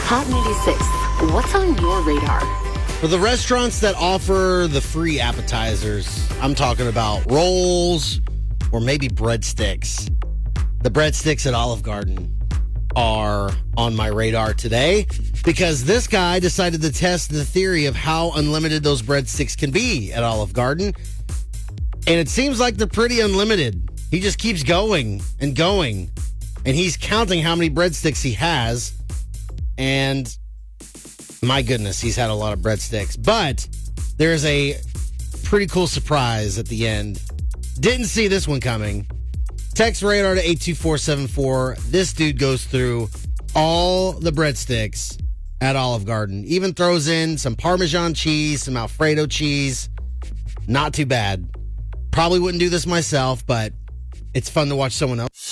Hot 96, what's on your radar? For the restaurants that offer the free appetizers, I'm talking about rolls or maybe breadsticks. The breadsticks at Olive Garden are on my radar today because this guy decided to test the theory of how unlimited those breadsticks can be at Olive Garden. And it seems like they're pretty unlimited. He just keeps going and going. And he's counting how many breadsticks he has. And my goodness, he's had a lot of breadsticks. But there's a pretty cool surprise at the end. Didn't see this one coming. Text radar to 82474. This dude goes through all the breadsticks at Olive Garden. Even throws in some Parmesan cheese, some Alfredo cheese. Not too bad. Probably wouldn't do this myself, but it's fun to watch someone else.